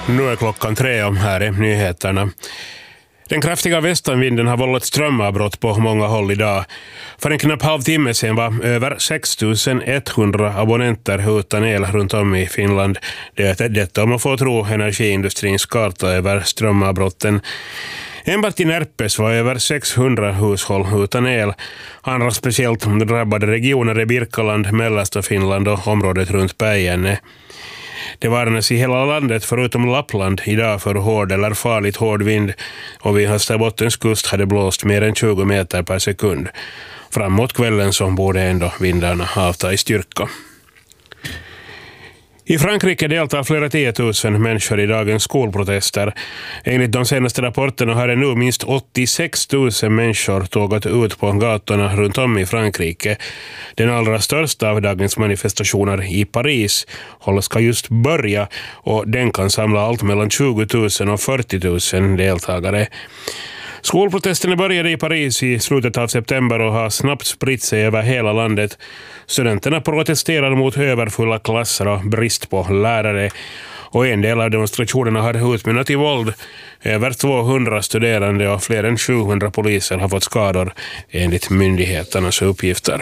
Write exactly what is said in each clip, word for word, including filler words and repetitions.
Nu är klockan tre och här är nyheterna. Den kraftiga västanvinden har vållat strömavbrott på många håll idag. För en knapp halvtimme sedan var över sex tusen etthundra abonnenter utan el runt om i Finland. Det är detta om man får tro energiindustrins karta över strömavbrotten. Enbart i Närpes var över sexhundra hushåll utan el. Andra speciellt drabbade regioner är Birkaland, mellersta Finland och området runt Päijänne. Det varnas i hela landet förutom Lappland idag för hård eller farligt hård vind, och vid Österbottens kust hade blåst mer än tjugo meter per sekund. Framåt kvällen så borde ändå vindarna avta i styrka. I Frankrike deltar flera tiotusen människor i dagens skolprotester. Enligt de senaste rapporterna har det nu minst åttiosex tusen människor tågat ut på gatorna runt om i Frankrike. Den allra största av dagens manifestationer i Paris ska just börja, och den kan samla allt mellan tjugo tusen och fyrtio tusen deltagare. Skolprotesterna började i Paris i slutet av september och har snabbt spritt sig över hela landet. Studenterna protesterar mot överfulla klasser och brist på lärare, och en del av demonstrationerna har utmynnat i våld. Över tvåhundra studerande och fler än sjuhundra poliser har fått skador enligt myndigheternas uppgifter.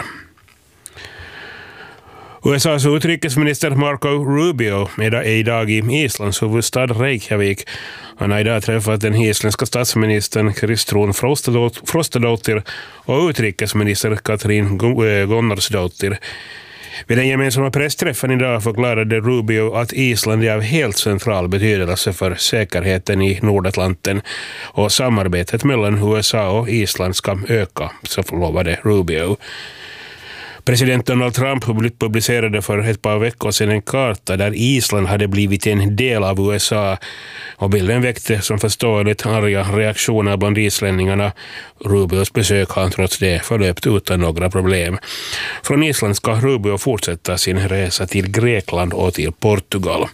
U S A:s utrikesminister Marco Rubio är idag i Islands huvudstad Reykjavik. Han har idag träffat den isländska statsministern Kristrún Frostadóttir och utrikesminister Katrín Gunnarsdóttir. Vid den gemensamma pressträffen idag förklarade Rubio att Island är av helt central betydelse för säkerheten i Nordatlanten, och samarbetet mellan U S A och Island ska öka, så lovade Rubio. President Donald Trump publicerade för ett par veckor sedan en karta där Island hade blivit en del av U S A, och bilden väckte som förståeligt arga reaktioner bland islänningarna. Rubios besök har trots det förlöpt utan några problem. Från Island ska Rubio fortsätta sin resa till Grekland och till Portugal.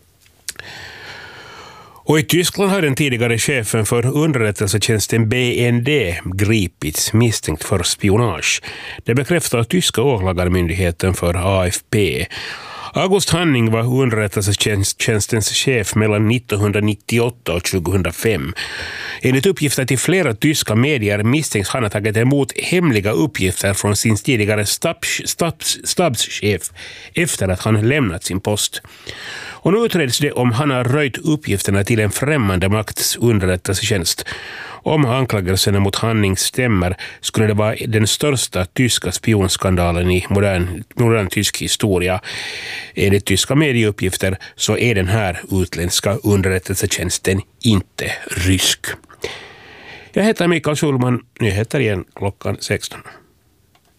Och i Tyskland har den tidigare chefen för underrättelsetjänsten B N D gripits misstänkt för spionage. Det bekräftar tyska åklagarmyndigheten för A F P. August Hanning var underrättelsetjänstens chef mellan nittonhundranittioåtta och tjugohundrafem. Enligt uppgifter till flera tyska medier misstänks han ha tagit emot hemliga uppgifter från sin tidigare stabs, stabs, stabschef efter att han lämnat sin post. Och nu utreds det om han har röjt uppgifterna till en främmande makts underrättelsetjänst. Om anklagelserna mot Hanning stämmer skulle det vara den största tyska spionskandalen i modern, modern tysk historia. Enligt tyska medieuppgifter så är den här utländska underrättelsetjänsten inte rysk. Jag heter Mikael Schulman, nyheter igen klockan sexton.